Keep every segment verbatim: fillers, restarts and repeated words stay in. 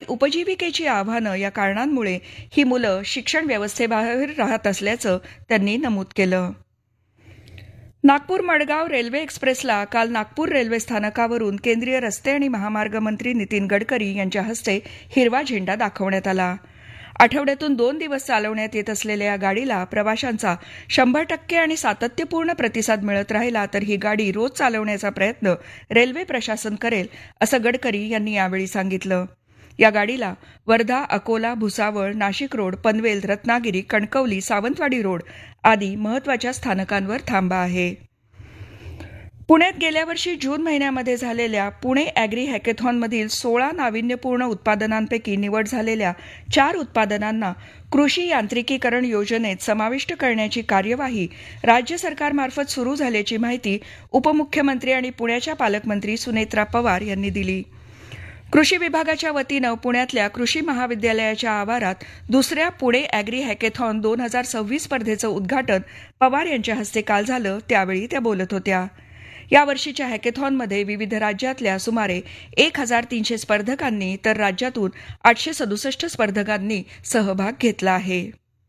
उपजीविकेची आव्हानं या कारणांमुळे ही मुलं शिक्षण व्यवस्थेबाहेर राहत असल्याचं त्यांनी नमूद केलं. नागपूर मडगाव रेल्वे एक्सप्रेसला काल नागपूर रेल्वे स्थानकावरून केंद्रीय रस्ते आणि महामार्ग मंत्री नितीन गडकरी यांच्या हस्ते हिरवा झेंडा दाखवण्यात आला. आठवड्यातून दोन दिवस चालवण्यात येत असलेल्या या गाडीला प्रवाशांचा शंभर टक्के आणि सातत्यपूर्ण प्रतिसाद मिळत राहिला तर ही गाडी रोज चालवण्याचा प्रयत्न रेल्वे प्रशासन करेल असं गडकरी यांनी यावेळी सांगितलं. या गाडीला वर्धा, अकोला, भुसावळ, नाशिक रोड, पनवेल, रत्नागिरी, कणकवली, सावंतवाडी रोड आदी महत्वाच्या स्थानकांवर थांबा आहे. पुण्यात गेल्या वर्षी जून महिन्यामध्ये झालेल्या पुणे अॅग्री हॅकेथॉनमधील सोळा नाविन्यपूर्ण उत्पादनांपैकी निवड झालेल्या चार उत्पादनांना कृषी यांत्रिकीकरण योजनेत समाविष्ट करण्याची कार्यवाही राज्य सरकारमार्फत सुरू झाल्याची माहिती उपमुख्यमंत्री आणि पुण्याच्या पालकमंत्री सुनेत्रा पवार यांनी दिली. कृषी विभागाच्या वतीनं पुण्यातल्या कृषी महाविद्यालयाच्या आवारात दुसऱ्या पुणे अॅग्री हॅकेथॉन दोन हजार सव्वीस स्पर्धेचं उद्घाटन पवार यांच्या हस्ते काल झालं, त्यावेळी त्या बोलत होत्या. यावर्षीच्या हॅकेथॉनमध्ये विविध राज्यातल्या सुमारे एक हजार तीनशे स्पर्धकांनी तर राज्यातून आठशे सदुसष्ट स्पर्धकांनी सहभाग घेतला आहे.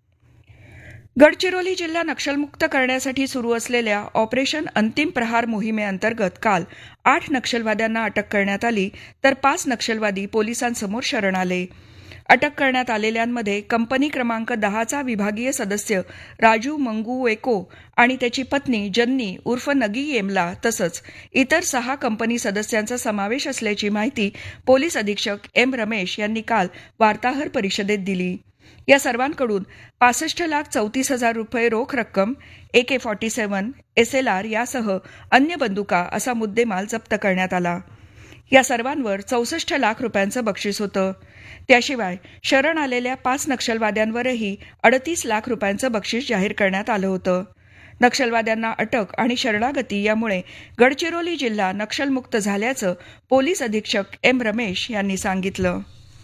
गडचिरोली जिल्हा नक्षलमुक्त करण्यासाठी सुरू असलेल्या ऑपरेशन अंतिम प्रहार मोहिमेअंतर्गत काल आठ नक्षलवाद्यांना अटक करण्यात आली तर पाच नक्षलवादी पोलिसांसमोर शरण आले. अटक करण्यात आलेल्यांमध्ये कंपनी क्रमांक दहाचा विभागीय सदस्य राजू मंगू वेको आणि त्याची पत्नी जन्नी उर्फ नगी येमला तसंच इतर सहा कंपनी सदस्यांचा समावेश असल्याची माहिती पोलीस अधीक्षक एम रमेश यांनी काल वार्ताहर परिषदेत दिली. या सर्वांकडून पासष्ट लाख चौतीस हजार रुपये रोख रक्कम, ए के forty seven, S L R यासह अन्य बंदुका असा मुद्देमाल जप्त करण्यात आला. या सर्वांवर चौसष्ट लाख रुपयांचं बक्षीस होतं. त्याशिवाय शरण आलेल्या पाच नक्षलवाद्यांवरही अडतीस लाख रुपयांचं बक्षीस जाहीर करण्यात आलं होतं. नक्षलवाद्यांना अटक आणि शरणागती यामुळे गडचिरोली जिल्हा नक्षलमुक्त झाल्याचं पोलीस अधीक्षक एम रमेश यांनी सांगितलं.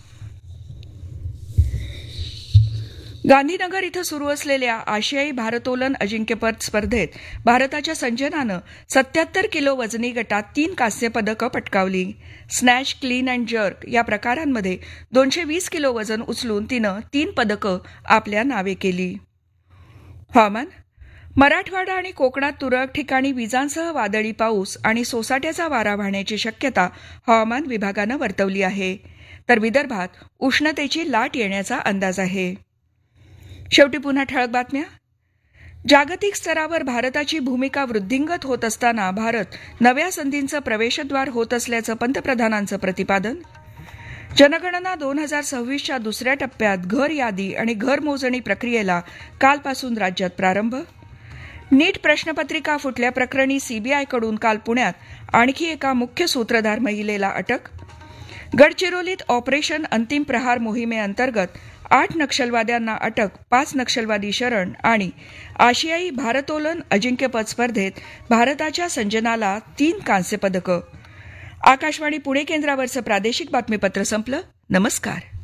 गांधीनगर इथं सुरू असलेल्या आशियाई भारोत्तोलन अजिंक्यपद स्पर्धेत भारताच्या संजनानं सत्याहत्तर किलो वजनी गटात तीन कांस्य पदकं पटकावली. स्नॅच, क्लीन अँड जर्क या प्रकारांमध्ये दोनशे वीस किलो वजन उचलून तिनं तीन पदकं आपल्या नावे केली. हवामान. मराठवाडा आणि कोकणात तुरळक ठिकाणी विजांसह वादळी पाऊस आणि सोसाट्याचा वारा वाहण्याची शक्यता हवामान विभागानं वर्तवली आहे. तर विदर्भात उष्णतेची लाट येण्याचा अंदाज आहे. शेवटी पुन्हा ठळक बातम्या. जागतिक स्तरावर भारताची भूमिका वृद्धिंगत होत असताना भारत नव्या संधींचं प्रवेशद्वार होत असल्याचं पंतप्रधानांचं प्रतिपादन. जनगणना दोन हजार सव्वीसच्या दुसऱ्या टप्प्यात घर यादी आणि घर मोजणी प्रक्रियेला कालपासून राज्यात प्रारंभ. नीट प्रश्नपत्रिका फुटल्याप्रकरणी सीबीआयकडून काल पुण्यात आणखी एका मुख्य सूत्रधार महिलेला अटक. गडचिरोलीत ऑपरेशन अंतिम प्रहार मोहिमेअंतर्गत आठ नक्षलवाद्यांना अटक, पाच नक्षलवादी शरण आणि आशियाई भारोत्तोलन अजिंक्यपद स्पर्धेत भारताच्या संजनाला तीन कांस्य पदकं. आकाशवाणी पुणे केंद्रावरचं प्रादेशिक बातमीपत्र संपलं. नमस्कार.